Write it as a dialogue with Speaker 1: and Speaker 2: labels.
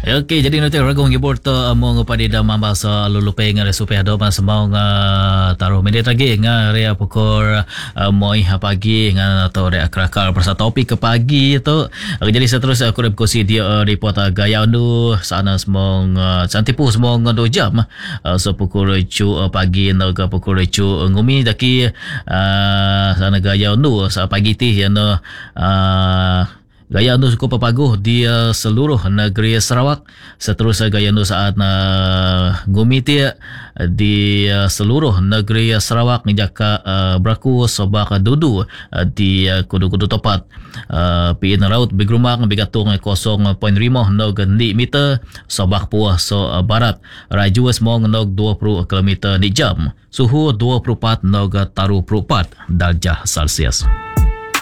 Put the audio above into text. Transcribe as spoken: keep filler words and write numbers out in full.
Speaker 1: Okey, jadi nanti ragung gibur tu among pada mamba sa lulupe nga supaya do mas mau nga taruh minit lagi nga rea pukul uh, moi pagi nga atau rea kerakar pasal topik ke pagi tu. Uh, jadi seterusnya aku nak berkongsi dia uh, report uh, gaya nu sana semua uh, cantipu semua nga dua jam uh, so pukul cu uh, pagi no ke pukul cu uh, ngumi daki uh, sana gaya nu sa pagi ti yang uh, gaya nu cukup paguh di uh, seluruh negeri Sarawak. Seterusnya gaya nu saat uh, ngumiti uh, di uh, seluruh negeri Sarawak menjaka uh, berlaku sebab dudu uh, di uh, kudu-kudu tepat uh, piin raut bigrumak bigatung kosong poin lima nog ni meter sebab puah so uh, barat raju semong nog dua puluh kilometer di jam. Suhu dua puluh empat nog taruh empat darjah Celsius.